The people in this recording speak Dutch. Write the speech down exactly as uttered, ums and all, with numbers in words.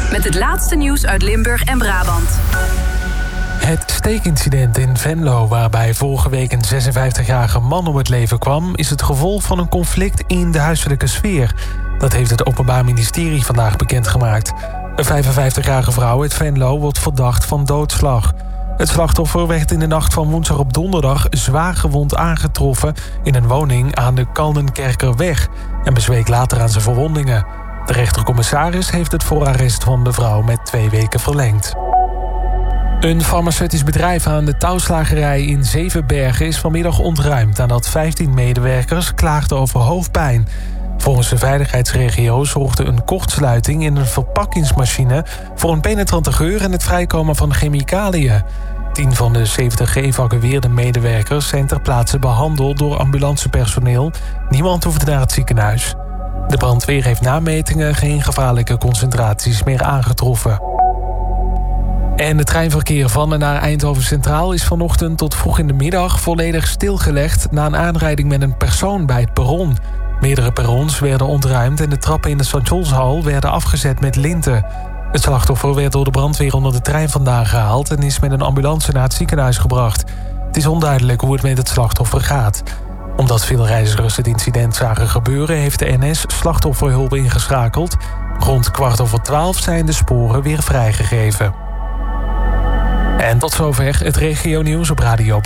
met het laatste nieuws uit Limburg en Brabant. Het steekincident in Venlo, waarbij vorige week een zesenvijftigjarige man om het leven kwam, is het gevolg van een conflict in de huiselijke sfeer. Dat heeft het Openbaar Ministerie vandaag bekendgemaakt. Een vijfenvijftigjarige vrouw uit Venlo wordt verdacht van doodslag. Het slachtoffer werd in de nacht van woensdag op donderdag zwaar gewond aangetroffen in een woning aan de Kaldenkerkerweg en bezweek later aan zijn verwondingen. De rechtercommissaris heeft het voorarrest van de vrouw met twee weken verlengd. Een farmaceutisch bedrijf aan de touwslagerij in Zevenbergen is vanmiddag ontruimd nadat vijftien medewerkers klaagden over hoofdpijn. Volgens de veiligheidsregio zorgde een kortsluiting in een verpakkingsmachine voor een penetrante geur en het vrijkomen van chemicaliën. Tien van de zeventig geëvacueerde medewerkers zijn ter plaatse behandeld door ambulancepersoneel. Niemand hoefde naar het ziekenhuis. De brandweer heeft na metingen geen gevaarlijke concentraties meer aangetroffen. En het treinverkeer van en naar Eindhoven Centraal is vanochtend tot vroeg in de middag volledig stilgelegd na een aanrijding met een persoon bij het perron. Meerdere perrons werden ontruimd en de trappen in de stationshal werden afgezet met linten. Het slachtoffer werd door de brandweer onder de trein vandaan gehaald en is met een ambulance naar het ziekenhuis gebracht. Het is onduidelijk hoe het met het slachtoffer gaat. Omdat veel reizigers het incident zagen gebeuren, heeft de N S slachtofferhulp ingeschakeld. Rond kwart over twaalf zijn de sporen weer vrijgegeven. En tot zover het regionieuws op Radio Brabant.